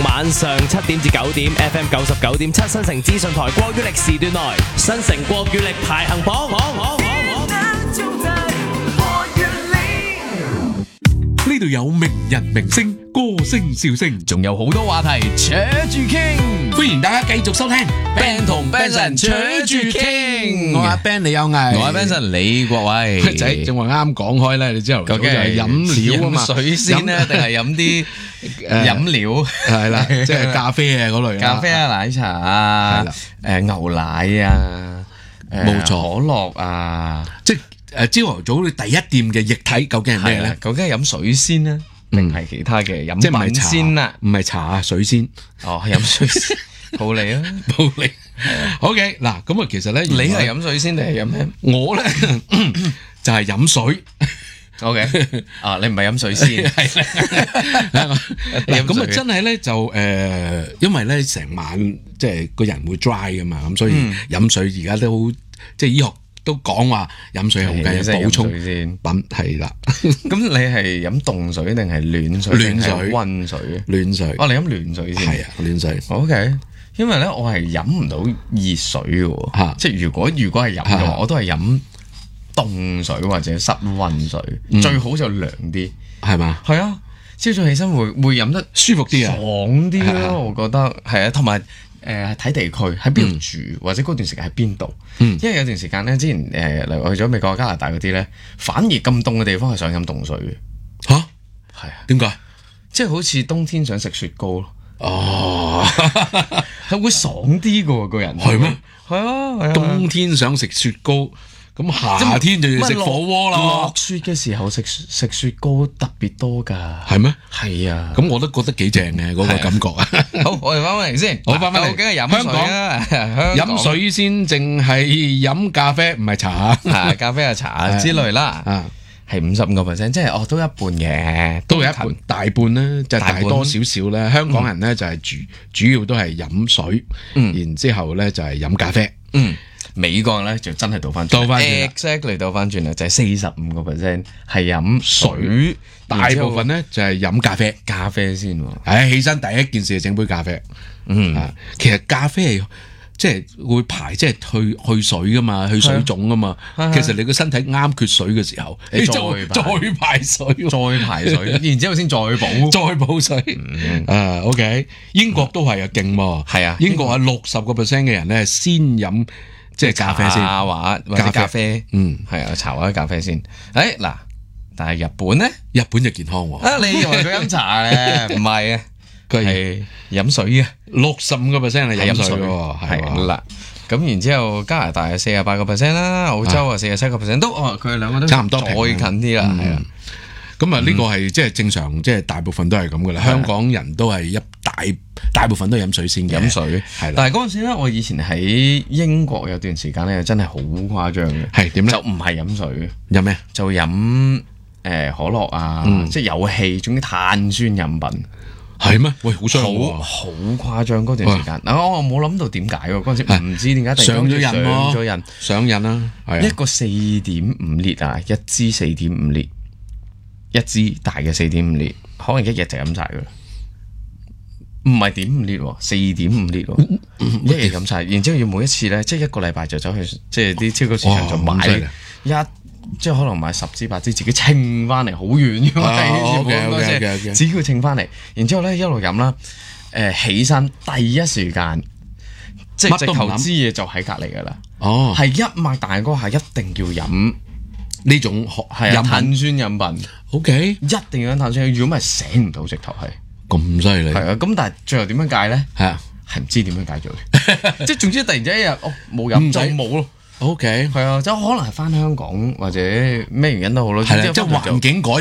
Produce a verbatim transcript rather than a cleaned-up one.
晚上七點至九點 F M 九十九點七新城資訊台國語力時段內，新城國語力排行榜。 呢度有名人明星、歌星笑聲， 仲有好多話題扯住傾。 歡迎大家繼續收聽 Ben 同 Benson 扯住傾。 我阿 Ben 李有毅， 我阿 Benson 李國偉。 仔仲話啱講開咧，你之後究竟係飲料啊嘛， 飲水先咧，定係飲啲飲料？ 係啦，即係咖啡啊嗰類， 咖啡啊、奶茶啊、誒牛奶啊、 冇錯， 可樂啊， 即係誒朝頭早你第一店嘅液體究竟係咩咧？ 究竟係飲水先咧，定係其他嘅飲即係唔係茶先啦？ 唔係茶啊，水先。 哦，係飲水先。好你啊， 好你。OK 嗱，咁啊，其實咧， 你係飲水先定係飲咩？ 我咧就係飲水。 OK，啊，你唔係飲水先，係啦。咁啊，真係咧就誒，因為咧成晚即係個人會 dry 噶嘛，咁所以飲水而家都好，即係醫學都講話飲水係好緊要，補充品係啦。 咁你係飲凍水定係暖水？ 暖水、 溫水？ 暖水。 哦，你飲暖水先？ 係啊，暖水。 OK，因為咧我係飲唔到熱水嘅，即係如果如果係飲嘅話，我都係飲凍水或者室溫水，最好就涼啲，係嘛？係啊，朝早起身會會飲得舒服啲啊， 爽啲咯，我覺得係啊，同埋誒睇地區喺邊度住，或者嗰段時間喺邊度，因為有段時間咧，之前誒例如去咗美國、加拿大嗰啲咧，反而咁凍嘅地方係想飲凍水嘅。吓？係啊？點解？即係好似冬天想食雪糕咯。哦，係會爽啲嘅個人。係咩？係啊， 冬天想食雪糕。咁夏天就要食火鍋啦。 落雪嘅時候食食雪糕特別多㗎。係咩？ 係啊。 咁我都覺得幾正嘅嗰個感覺啊。 好，我哋翻返嚟先。我翻返嚟。究竟係飲水啊？ 飲水先，淨係飲咖啡，唔係茶嚇。咖啡啊、茶之類啦。啊，係五十五個 percent，即係哦，都一半嘅， 都有一半，大半咧就大多少少咧。香港人咧就係主主要都係飲水，然之後咧就係飲咖啡。嗯。 美國咧就真係倒翻轉，倒翻轉 exactly 倒翻轉啦，就係四十五個 percent 係飲水， 大部分咧就係飲咖啡， 咖啡先喎。 唉，起身第一件事就整杯咖啡。嗯，其實咖啡係即係會排，即係去去水噶嘛，去水腫噶嘛。其實你個身體啱缺水嘅時候，你再再排水， 再排水，然之後先再補， 再補水。啊，OK，英國都係啊，勁喎。係啊，英國係六十個 percent 嘅人咧先飲。即係咖啡先， 茶或或者咖啡，嗯，係啊，茶或者咖啡先。誒嗱，但係日本咧， 日本就健康喎。 啊，你以為佢飲茶咧？唔係啊，佢係飲水嘅， 六十五個 percent 係飲水喎， 係啦。咁然之後加拿大係四十八個 percent 啦，澳洲啊四十七個 percent 都，哦，佢哋兩個都差唔多，再近啲啦，係啊。 咁啊，呢個係即係正常，即係大部分都係咁噶啦。香港人都係一大大部分都係飲水先嘅。 飲水係啦。但係嗰陣時咧，我以前喺英國有段時間咧，真係好誇張嘅。係點咧？就唔係飲水，飲咩？就飲誒可樂啊，即係有氣，總之碳酸飲品。係咩？喂，好傷喎！好誇張嗰段時間。嗱，我冇諗到點解喎？嗰陣時唔知點解上咗癮咯， 上咗癮， 上癮啦。 一個四點五列啊，一支四點五列。一支大嘅四點五列，可能一日就飲晒噶啦，唔係點五列喎，四點五列喎，一日飲晒，然之後要每一次咧，即係一個禮拜就走去即係啲超級市場就買一，即係可能買十支八支，自己稱翻嚟好遠噶嘛，只要稱翻嚟，然之後咧一路飲啦，誒起身第一時間即係直頭支嘢就喺隔離噶啦，哦，係一擘大嗰下一定要飲。呢種係啊碳酸飲品 ，OK， 一定要飲碳酸，如果唔係醒唔到直頭係咁犀利。係啊，咁但係最後點樣戒咧？係啊，係唔知點樣戒咗嘅，即係總之突然之間一日哦冇飲就冇咯。OK，係啊，即係可能係翻香港或者咩原因都好咯。係啦，即係環境改。